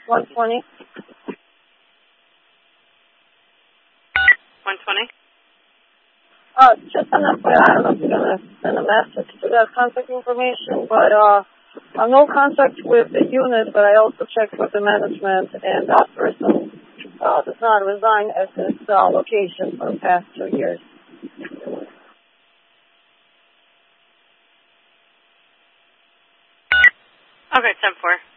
120. 120? Just an FYI, I don't know if you're going to send a message to that contact information, but no contact with the unit, but I also checked with the management, and that person does not resign at this location for the past 2 years. Okay, 10-4.